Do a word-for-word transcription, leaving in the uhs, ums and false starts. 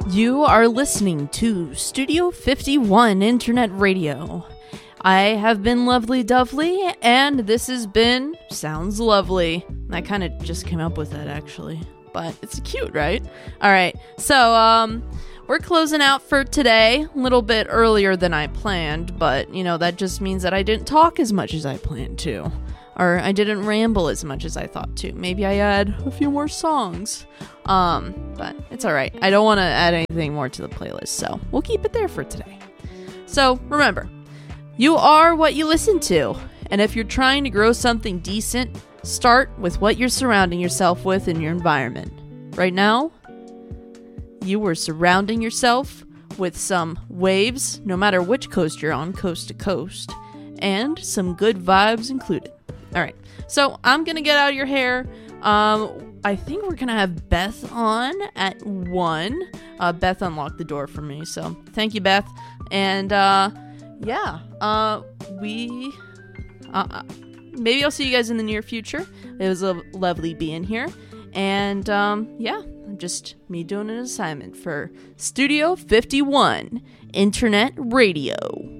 You are listening to Studio fifty-one Internet Radio. I have been Lovely Dovely, and this has been Sounds Lovely. I kind of just came up with that, actually. But it's cute, right? Alright, so, um, we're closing out for today. A little bit earlier than I planned, but, you know, that just means that I didn't talk as much as I planned to. Or I didn't ramble as much as I thought to. Maybe I add a few more songs. Um, but it's alright. I don't want to add anything more to the playlist, so we'll keep it there for today. So, remember, you are what you listen to. And if you're trying to grow something decent, start with what you're surrounding yourself with in your environment. Right now, you are surrounding yourself with some waves, no matter which coast you're on, coast to coast, and some good vibes included. Alright, so I'm going to get out of your hair. Um, I think we're going to have Beth on at one. Uh, Beth unlocked the door for me, so thank you, Beth. And, uh, yeah, uh, we, uh, maybe I'll see you guys in the near future. It was a lovely being here. And, um, yeah, just me doing an assignment for Studio fifty-one Internet Radio.